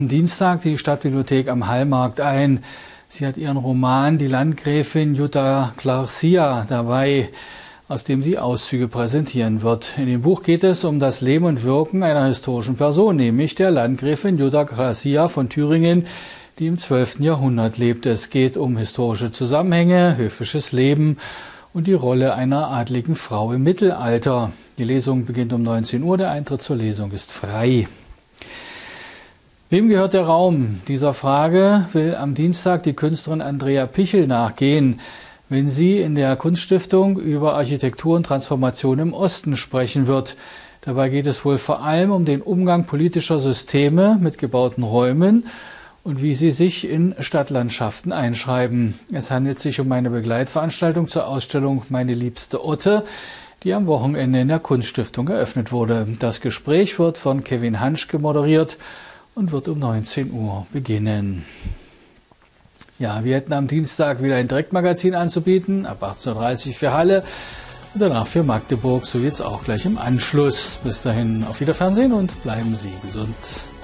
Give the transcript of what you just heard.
Am Dienstag die Stadtbibliothek am Hallmarkt ein. Sie hat ihren Roman Die Landgräfin Jutta Garcia dabei, aus dem sie Auszüge präsentieren wird. In dem Buch geht es um das Leben und Wirken einer historischen Person, nämlich der Landgräfin Jutta Garcia von Thüringen, die im 12. Jahrhundert lebte. Es geht um historische Zusammenhänge, höfisches Leben und die Rolle einer adligen Frau im Mittelalter. Die Lesung beginnt um 19 Uhr, der Eintritt zur Lesung ist frei. Wem gehört der Raum? Dieser Frage will am Dienstag die Künstlerin Andrea Pichel nachgehen, wenn sie in der Kunststiftung über Architektur und Transformation im Osten sprechen wird. Dabei geht es wohl vor allem um den Umgang politischer Systeme mit gebauten Räumen und wie sie sich in Stadtlandschaften einschreiben. Es handelt sich um eine Begleitveranstaltung zur Ausstellung Meine liebste Otte, die am Wochenende in der Kunststiftung eröffnet wurde. Das Gespräch wird von Kevin Hanschke moderiert und wird um 19 Uhr beginnen. Ja, wir hätten am Dienstag wieder ein Direktmagazin anzubieten, ab 18:30 Uhr für Halle und danach für Magdeburg, so jetzt auch gleich im Anschluss. Bis dahin auf Wiederfernsehen und bleiben Sie gesund.